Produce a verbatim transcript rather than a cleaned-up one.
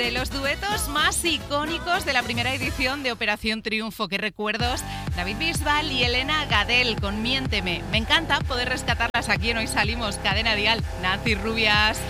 de los duetos más icónicos de la primera edición de Operación Triunfo. ¡Qué recuerdos! David Bisbal y Elena Gadel con Miénteme. Me encanta poder rescatarlas aquí en Hoy Salimos, Cadena Dial. Nancy Rubias.